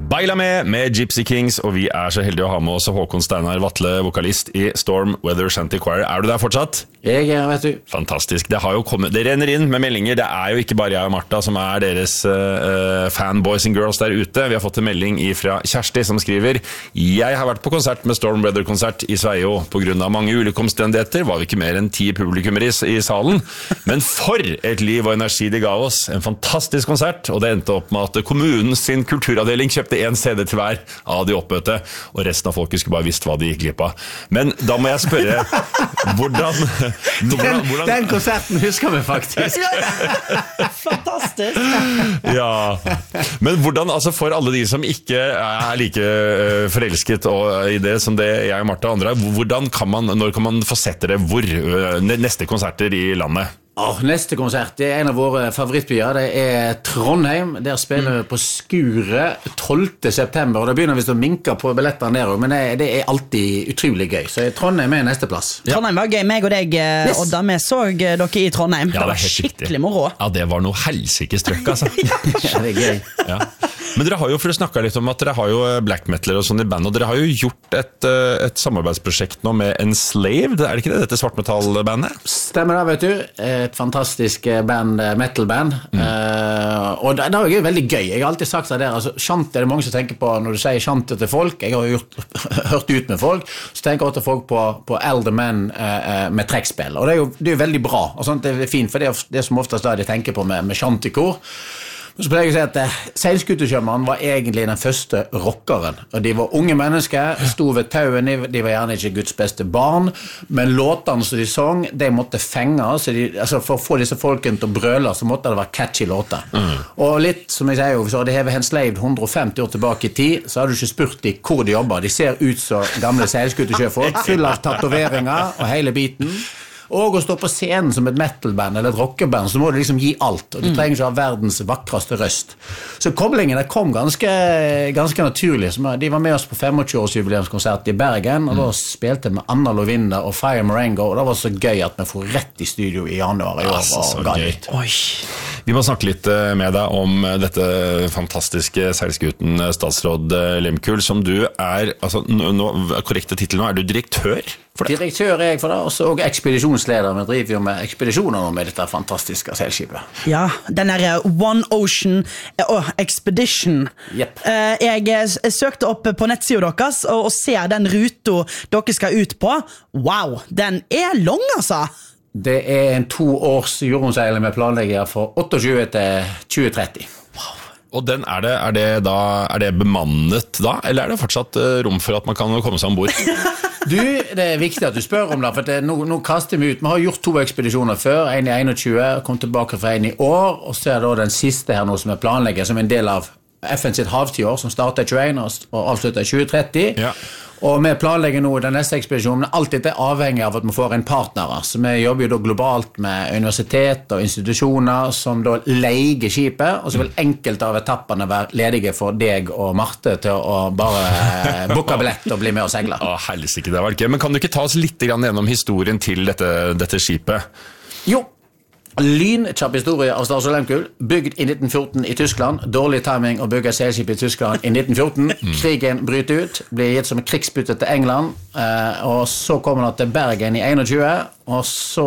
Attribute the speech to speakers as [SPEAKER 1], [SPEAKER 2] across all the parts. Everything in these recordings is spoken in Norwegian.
[SPEAKER 1] Baila med Gypsy Kings, og vi så heldige å ha med oss Håkon Steinar Vatle, vokalist I Storm Weather Shanty Choir. Du der fortsatt?
[SPEAKER 2] Jeg vet du.
[SPEAKER 1] Fantastisk. Det har jo kommet, det renner inn med meldinger. Det jo ikke bare jeg og Martha som deres fanboys and girls der ute. Vi har fått en melding fra Kjersti som skriver: Jeg har vært på konsert med Storm Weather-konsert I Sveio. På grunn av mange ulike omstendigheter var vi ikke mer enn 10 publikummere I salen. Men for et liv og energi de ga oss. En fantastisk konsert, og det endte opp med at kommunen sin kulturavdeling kjøpte en CD til hver av de oppmøtte, og resten av folket skulle bare visst hva de gikk glipp av. Men da må jeg spørre, hvordan
[SPEAKER 2] den konserten husker vi faktisk.
[SPEAKER 3] Fantastisk.
[SPEAKER 1] Ja, men hvordan, altså for alle de som ikke like forelsket I det som det jeg og Martha og andre når kan man få sett dere neste konserter I landet?
[SPEAKER 2] Neste konsert, det en av våre favorittbyer, det Trondheim. Der spiller vi på Skuret 12. september, og da begynner vi å minke på billetter ned, men det alltid utrolig gøy. Så Trondheim neste plass.
[SPEAKER 3] Trondheim var gøy, meg og deg, Odda, vi så dere I Trondheim.
[SPEAKER 1] Ja,
[SPEAKER 3] det var skikkelig moro.
[SPEAKER 1] Ja, det var noe helsike strøk, altså.
[SPEAKER 2] Ja, det gøy.
[SPEAKER 1] Ja. Men dere har jo, for å snakke litt om at dere har jo black metal og sånn I band, og dere har jo gjort et samarbeidsprosjekt nå med Enslaved, det ikke det, dette svartmetallbandet?
[SPEAKER 2] Stemmer det, vet du. Et fantastisk band, metalband. Og det jo veldig gøy. Jeg har alltid sagt det der, altså, sjant det mange som tenker på, når du sier sjant til folk, jeg har jo hørt ut med folk, så tenker også folk på eldre menn med trekkspill, og det jo veldig bra, og sånt, det fint, for det som oftest da de tenker på med sjant I kor. Så pleier jeg å si at seilskutersjømmeren var egentlig den første rockeren, og de var unge mennesker, stod ved tauen, de var gjerne ikke Guds beste barn, men låtene som de sang, de måtte fenge, så altså for å få disse folkene til å brøle, så måtte det være catchy låter. Og litt, som jeg sier jo, så hadde de Enslaved 150 år tilbake I tid, så hadde du ikke spurt de hvor de jobber, de ser ut som gamle seilskutersjøfolk, full av tatoveringer og hele biten. Og å stå på scenen som et metalband eller et rockeband, så må du liksom gi alt, og du trenger ikke ha verdens vakreste røst. Så koblingen kom ganske naturlig. De var med oss på 25-årsjubileumskonsert I Bergen, og da spilte vi med Anna Lovinda og Fire Marengo, og det var så gøy at vi får rett I studio I januar I år.
[SPEAKER 1] Så gøy. Vi må snakke litt med deg om dette fantastiske seilskuten Statsråd Lehmkuhl, som du altså, korrekte titelen nå, du direktør for det?
[SPEAKER 2] Direktør jeg for det, og ekspedisjonsleder. Vi driver jo med ekspedisjoner nå med dette fantastiske seilskipet.
[SPEAKER 3] Ja, den One Ocean Expedition.
[SPEAKER 2] Yep.
[SPEAKER 3] Jeg søkte opp på nettsiden deres og ser den ruta dere skal ut på. Wow, den lang altså!
[SPEAKER 2] Det en 2 års jordomseiling med planlegger for 28 til 2030.
[SPEAKER 1] Wow. Og den det bemannet da, eller det fortsatt rom for at man kan komme seg ombord?
[SPEAKER 2] Du, det viktig at du spør om det, for nå kaster vi ut. Vi har gjort 2 ekspedisjoner før, en I 21, kom tilbake fra en I år, og så det da den siste her nå som planlegger, som en del av FN sitt havtiår, som startet I 21 og avsluttet I 2030. Ja. Og vi planlegger nå den neste ekspedisjonen, men alt dette avhengig av at vi får en partner. Så vi jobber jo da globalt med universitet og institusjoner som da leiger skipet, og så vil enkelte av etappene være ledige for deg og Marte til å bare booke billett og bli med og segle.
[SPEAKER 1] Helsike, det var gøy. Men kan du ikke ta oss litt gjennom historien til dette skipet?
[SPEAKER 2] Jo. Lynkjapp historie av Statsråd Lehmkuhl, bygd I 1914 I Tyskland, dårlig timing å bygge seilskip I Tyskland I 1914, krigen bryter ut, blir gitt som krigsbytte til England, og så kommer det til Bergen I 21, og så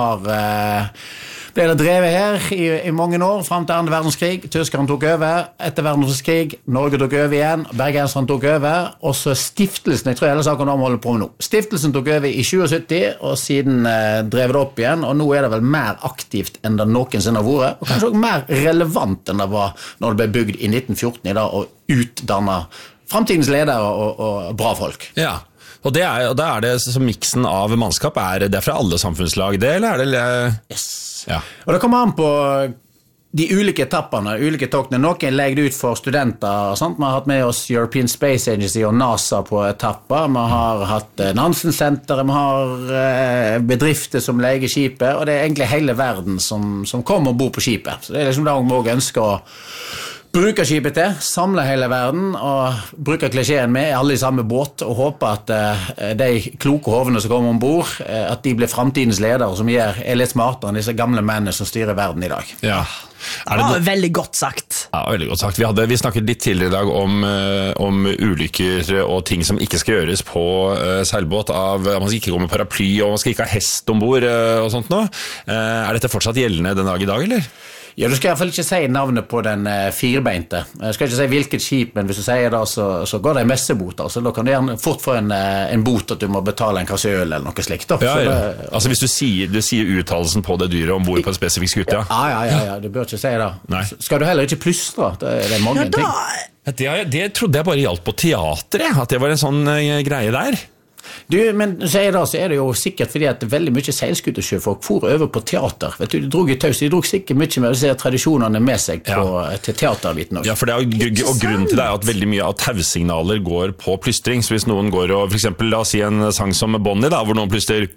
[SPEAKER 2] ble det drevet her I mange år, frem til 2. verdenskrig. Tyskerne tok over, etter verdenskrig, Norge tok over igjen, bergenserne tok over, og så stiftelsen, jeg tror hele saken om holder på med nå. Stiftelsen tok over I 77, og siden drev det opp igjen, og nå det vel mer aktivt enn det noensinne har vært, og kanskje også mer relevant enn det var når det ble bygd I 1914 I dag, og utdannet fremtidens ledere og bra folk.
[SPEAKER 1] Ja. Og da det som miksen av mannskap, det fra alle samfunnslag det, eller det...
[SPEAKER 2] Yes.
[SPEAKER 1] Ja.
[SPEAKER 2] Og det kommer an på de ulike etappene, ulike toktene. Noen legger ut for studenter, sant? Vi har hatt med oss European Space Agency og NASA på etapper, vi har hatt Nansen-senteret, vi har bedrifter som leier skipet, og det egentlig hele verden som kommer og bor på skipet. Så det liksom det vi også ønsker å Brukerskipet til, samle hele verden og bruke klisjeen med alle i samme båt og håpe at de kloke hovene som kommer ombord, at de blir fremtidens ledere som er litt smartere enn disse gamle mennene som styrer verden i dag.
[SPEAKER 1] Ja.
[SPEAKER 3] Veldig godt sagt.
[SPEAKER 1] Ja, veldig godt sagt. Vi snakket litt tidligere i dag om ulykker og ting som ikke skal gjøres på seilbåt. Man skal ikke gå med paraply, og man skal ikke ha hest ombord og sånt nå. Dette fortsatt gjeldende den dag i dag, eller?
[SPEAKER 2] Ja, du skal i hvert fall ikke si navnet på den firbeinte. Jeg skal ikke si hvilket skip, men hvis du sier det, så går det en messebot. Altså, da kan du gjerne fort få en bot at du må betale en kasse øl eller noe slikt.
[SPEAKER 1] Ja. Altså hvis du sier uttalelsen på det dyret ombord på en spesifikk skutt, ja.
[SPEAKER 2] Ja, du bør ikke si det.
[SPEAKER 1] Nei.
[SPEAKER 2] Skal du heller ikke plystre? Det er mange ting.
[SPEAKER 1] Det trodde jeg bare gjaldt på teatret, at det var en sånn greie der.
[SPEAKER 2] Men sier da, så er det jo sikkert fordi at veldig mye seilskutersjøfolk for over på teater. Vet du, de drog sikkert mye med disse tradisjonene med seg til teaterviten også.
[SPEAKER 1] Ja, for og grunnen til det er at veldig mye av tausignaler går på plystring. Så hvis noen går og, for eksempel, la oss si en sang som Bonnie da, hvor noen plystrer,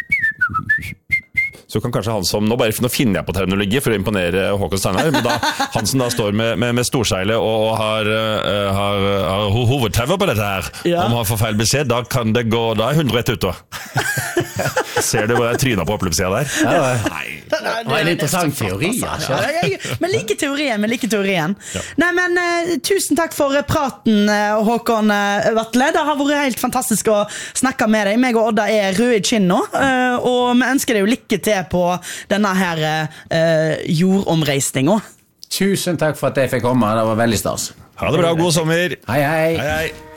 [SPEAKER 1] så kan kanskje han som, nå finner jeg på terminologi for å imponere Håkon Steinar, men han som da står med storseilet og har hovedtauet på dette her, om han får feil beskjed, da kan det gå, da 100 rett ut da. Ser du hvor jeg trynet på oppløpssida der?
[SPEAKER 2] Nei. Det var en interessant teori, altså.
[SPEAKER 3] Men like teorien. Ja. Nei, men tusen takk for praten, Håkon Vatle. Det har vært helt fantastisk å snakke med deg. Meg og Odda er røde i kinn nå, og vi ønsker deg jo lykke til på denne her jordomreisningen.
[SPEAKER 2] Tusen takk for at jeg fikk komme, det var veldig stas.
[SPEAKER 1] Ha det bra, god sommer.
[SPEAKER 2] Hei.
[SPEAKER 1] Hei.